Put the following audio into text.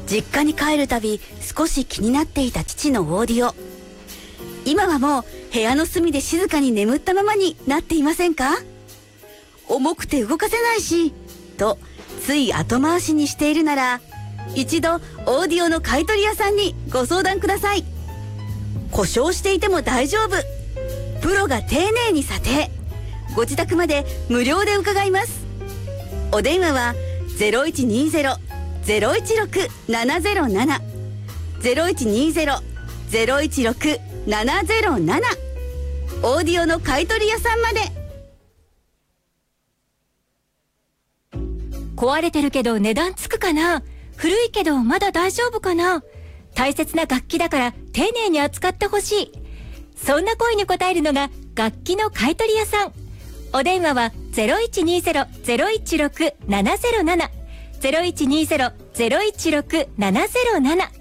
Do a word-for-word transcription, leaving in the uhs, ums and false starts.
実家に帰るたび少し気になっていた父のオーディオ。今はもう部屋の隅で静かに眠ったままになっていませんか？重くて動かせないしとつい後回しにしているなら、一度オーディオの買い取り屋さんにご相談ください。故障していても大丈夫。プロが丁寧に査定。ご自宅まで無料で伺います。お電話は ゼロいちにゼロ ゼロいちろく ななゼロなな ゼロいちにゼロ ゼロいちろく ななゼロなな、オーディオの買い取り屋さんまで。 壊れてるけど値段つくかな、古いけどまだ大丈夫かな、大切な楽器だから丁寧に扱ってほしい。そんな声に応えるのが楽器の買い取り屋さん。お電話は ゼロいちにゼロ ゼロいちろく ななゼロなな ゼロいちにゼロ ゼロいちろく ななゼロなな